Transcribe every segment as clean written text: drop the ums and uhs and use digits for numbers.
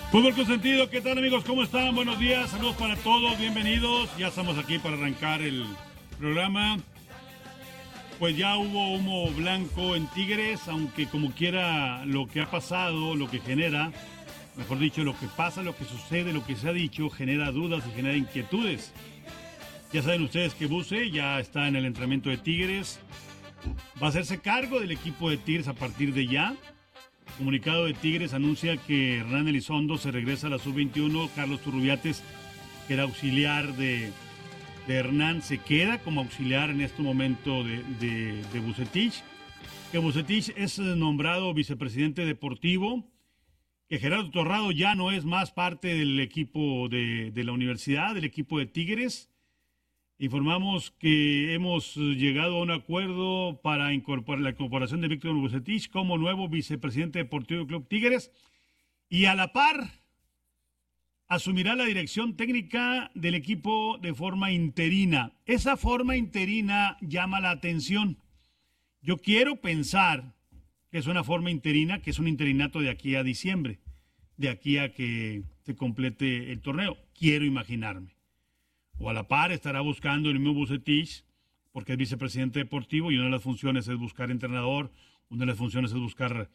Fútbol Consentido, ¿qué tal amigos? ¿Cómo están? Buenos días, saludos para todos, bienvenidos. Ya estamos aquí para arrancar el programa. Pues ya hubo humo blanco en Tigres, aunque como quiera lo que ha pasado, lo que genera, mejor dicho, lo que pasa, lo que sucede, lo que se ha dicho, genera dudas y genera inquietudes. Ya saben ustedes que Buse ya está en el entrenamiento de Tigres, va a hacerse cargo del equipo de Tigres a partir de ya. Comunicado de Tigres anuncia que Hernán Elizondo se regresa a la sub-21. Carlos Turrubiates, que era auxiliar de Hernán, se queda como auxiliar en este momento de Vucetich. Que Vucetich es nombrado vicepresidente deportivo. Que Gerardo Torrado ya no es más parte del equipo de la universidad, del equipo de Tigres. Informamos que hemos llegado a un acuerdo para incorporar la incorporación de Víctor Vucetich como nuevo vicepresidente deportivo del Club Tigres y a la par asumirá la dirección técnica del equipo de forma interina. Esa forma interina llama la atención. Yo quiero pensar que es una forma interina, que es un interinato de aquí a diciembre, de aquí a que se complete el torneo. Quiero imaginarme. O a la par estará buscando el mismo Vucetich, porque es vicepresidente deportivo y una de las funciones es buscar entrenador, una de las funciones es buscar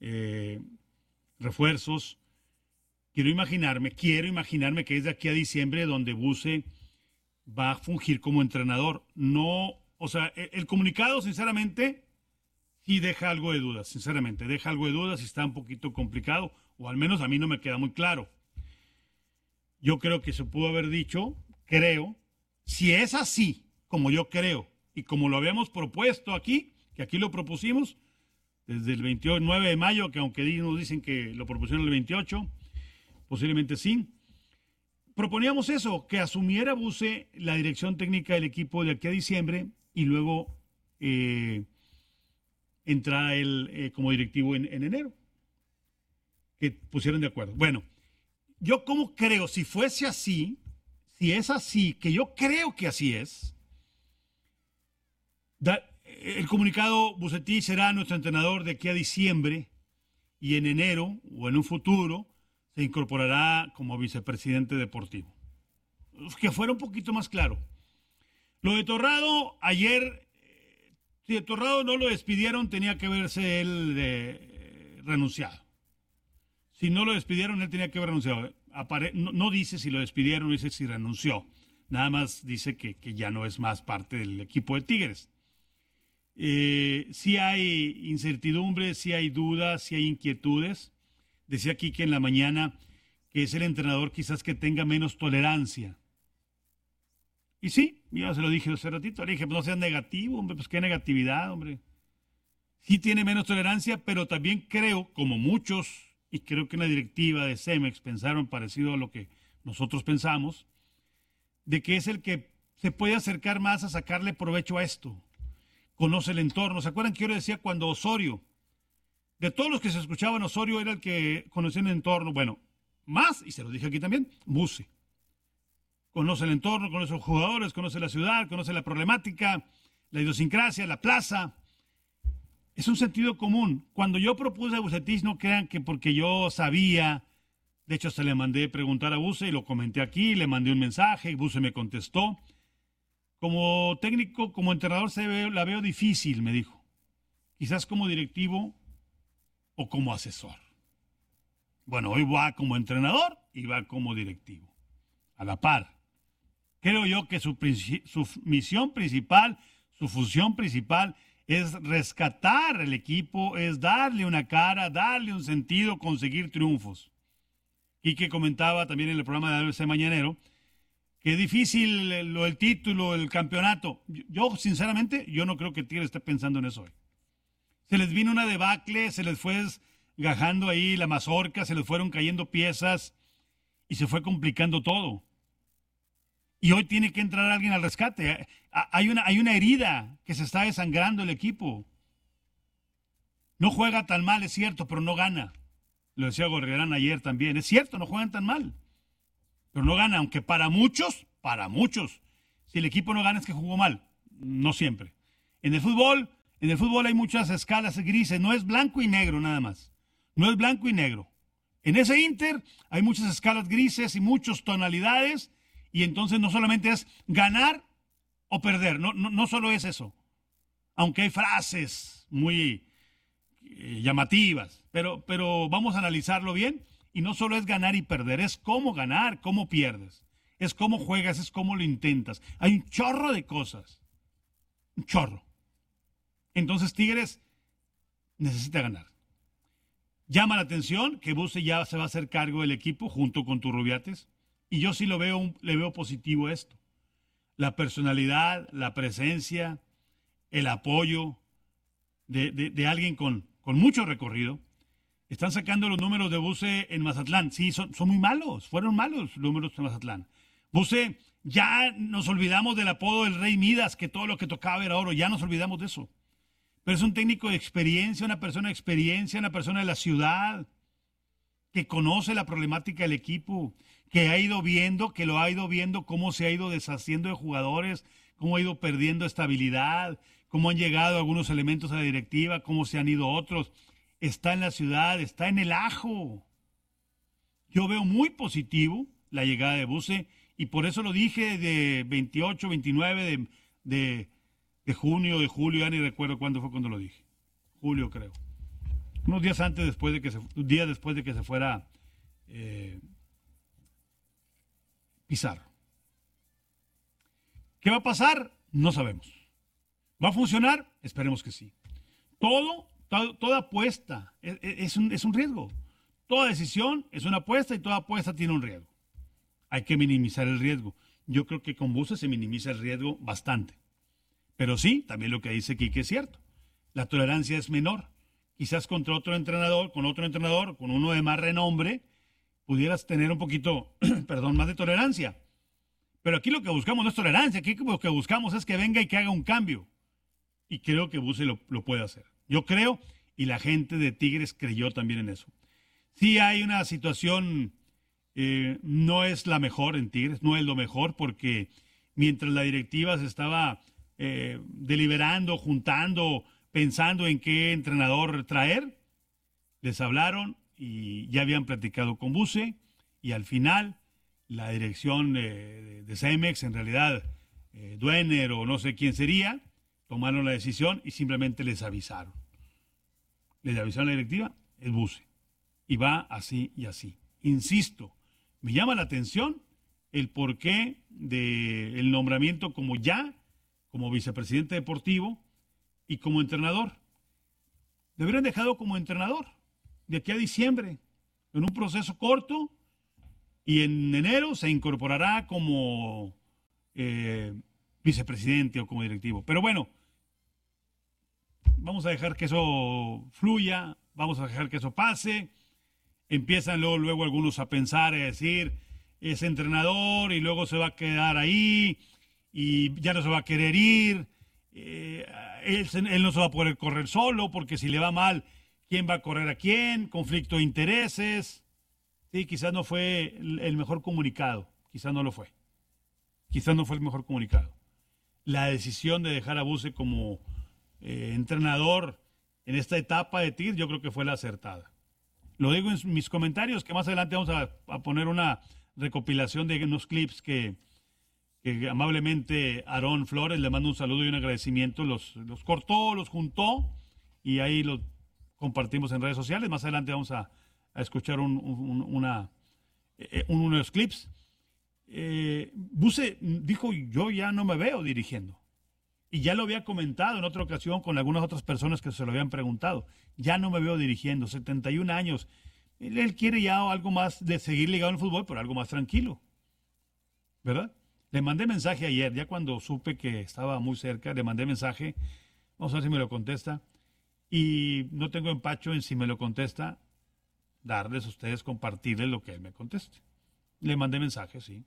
refuerzos. Quiero imaginarme que es de aquí a diciembre donde Buce va a fungir como entrenador. No, o sea, el comunicado, sinceramente, sí deja algo de dudas, sinceramente, deja algo de dudas y está un poquito complicado, o al menos a mí no me queda muy claro. Yo creo que se pudo haber dicho, creo, si es así, como yo creo, y como lo habíamos propuesto aquí, que aquí lo propusimos, desde el 29 de mayo, que aunque nos dicen que lo propusieron el 28, posiblemente sí, proponíamos eso, que asumiera Buce la dirección técnica del equipo de aquí a diciembre y luego entrara él como directivo en enero, que pusieron de acuerdo. Bueno, yo como creo, si fuese así, si es así, que yo creo que así es, el comunicado, Vucetich será nuestro entrenador de aquí a diciembre y en enero o en un futuro se incorporará como vicepresidente deportivo. Que fuera un poquito más claro. Lo de Torrado, ayer, si de Torrado no lo despidieron, tenía que verse él renunciado. Si no lo despidieron, él tenía que haber renunciado. No dice si lo despidieron, no dice si renunció. Nada más dice que ya no es más parte del equipo de Tigres. Sí hay incertidumbre, sí hay dudas, sí hay inquietudes. Decía Quique en la mañana que es el entrenador quizás que tenga menos tolerancia. Y sí, yo se lo dije hace ratito, le dije, pues no seas negativo, hombre, pues qué negatividad, hombre. Sí tiene menos tolerancia, pero también creo, como muchos, y creo que en la directiva de Cemex pensaron parecido a lo que nosotros pensamos, de que es el que se puede acercar más a sacarle provecho a esto. Conoce el entorno. ¿Se acuerdan que yo les decía cuando Osorio, de todos los que se escuchaban, Osorio era el que conocía el entorno? Bueno, más, y se lo dije aquí también, Buce. Conoce el entorno, conoce a los jugadores, conoce la ciudad, conoce la problemática, la idiosincrasia, la plaza. Es un sentido común. Cuando yo propuse a Vucetich, no crean que porque yo sabía, de hecho hasta le mandé preguntar a Buce y lo comenté aquí, le mandé un mensaje y Buce me contestó. Como técnico, como entrenador la veo difícil, me dijo. Quizás como directivo o como asesor. Bueno, hoy va como entrenador y va como directivo. A la par. Creo yo que su misión principal, su función principal es rescatar el equipo, es darle una cara, darle un sentido, conseguir triunfos. Y que comentaba también en el programa de ABC Mañanero que es difícil el título, el campeonato. Yo, sinceramente, yo no creo que Tigres esté pensando en eso hoy. Se les vino una debacle, se les fue gajando ahí la mazorca, se les fueron cayendo piezas y se fue complicando todo. Y hoy tiene que entrar alguien al rescate. Hay una herida que se está desangrando el equipo. No juega tan mal, es cierto, pero no gana. Lo decía Gorriarán ayer también. Es cierto, no juegan tan mal, pero no gana. Aunque para muchos, si el equipo no gana es que jugó mal. No siempre. En el fútbol hay muchas escalas grises. No es blanco y negro nada más. No es blanco y negro. En ese Inter hay muchas escalas grises y muchas tonalidades, y entonces no solamente es ganar o perder, no solo es eso, aunque hay frases muy llamativas, pero vamos a analizarlo bien, y no solo es ganar y perder, es cómo ganar, cómo pierdes, es cómo juegas, es cómo lo intentas. Hay un chorro de cosas, un chorro. Entonces Tigres necesita ganar. Llama la atención que Buse ya se va a hacer cargo del equipo junto con Turrubiates, y yo sí le veo positivo a esto. La personalidad, la presencia, el apoyo de alguien con mucho recorrido. Están sacando los números de Buse en Mazatlán. Sí, son muy malos, fueron malos los números de Mazatlán. Buse, ya nos olvidamos del apodo del Rey Midas, que todo lo que tocaba era oro, ya nos olvidamos de eso. Pero es un técnico de experiencia, una persona de experiencia, una persona de la ciudad, que conoce la problemática del equipo, que lo ha ido viendo cómo se ha ido deshaciendo de jugadores, cómo ha ido perdiendo estabilidad, cómo han llegado algunos elementos a la directiva, cómo se han ido otros. Está en la ciudad, está en el ajo. Yo veo muy positivo la llegada de Buse, y por eso lo dije de 28, 29 de junio, de julio, ya ni recuerdo cuándo fue cuando lo dije. Julio, creo. Unos días después de que se fuera Pizarro. ¿Qué va a pasar? No sabemos. ¿Va a funcionar? Esperemos que sí. Toda apuesta es un riesgo. Toda decisión es una apuesta, y toda apuesta tiene un riesgo. Hay que minimizar el riesgo. Yo creo que con Buse se minimiza el riesgo bastante. Pero sí, también lo que dice Quique es cierto. La tolerancia es menor. Quizás con otro entrenador, con uno de más renombre, pudieras tener un poquito, más de tolerancia. Pero aquí lo que buscamos no es tolerancia, aquí lo que buscamos es que venga y que haga un cambio. Y creo que Buse lo puede hacer. Yo creo, y la gente de Tigres creyó también en eso. Sí hay una situación, no es la mejor en Tigres, no es lo mejor, porque mientras la directiva se estaba deliberando, juntando, pensando en qué entrenador traer, les hablaron y ya habían platicado con Buse, y al final la dirección de Cemex, en realidad Duener o no sé quién sería, tomaron la decisión y simplemente les avisaron. Les avisaron a la directiva, es Buse, y va así y así. Insisto, me llama la atención el porqué del nombramiento como vicepresidente deportivo y como entrenador. Le hubieran dejado como entrenador de aquí a diciembre, en un proceso corto, y en enero se incorporará como vicepresidente o como directivo. Pero bueno, vamos a dejar que eso fluya, vamos a dejar que eso pase. Empiezan luego algunos a pensar, a decir, es entrenador y luego se va a quedar ahí y ya no se va a querer ir. Él no se va a poder correr solo, porque si le va mal, ¿quién va a correr a quién? Conflicto de intereses. Sí, quizás no fue el mejor comunicado, quizás no lo fue. Quizás no fue el mejor comunicado. La decisión de dejar a Buse como entrenador en esta etapa de Tigres, yo creo que fue la acertada. Lo digo en mis comentarios, que más adelante vamos a poner una recopilación de unos clips que amablemente Aarón Flores, le mando un saludo y un agradecimiento, los cortó, los juntó, y ahí los compartimos en redes sociales. Más adelante vamos a escuchar uno de los clips. Buse dijo, yo ya no me veo dirigiendo. Y ya lo había comentado en otra ocasión con algunas otras personas que se lo habían preguntado. Ya no me veo dirigiendo, 71 años. Él quiere ya algo más de seguir ligado al fútbol, pero algo más tranquilo. ¿Verdad? Le mandé mensaje ayer, ya cuando supe que estaba muy cerca, le mandé mensaje. Vamos a ver si me lo contesta. Y no tengo empacho en, si me lo contesta, darles a ustedes, compartirles lo que él me conteste. Le mandé mensaje, sí.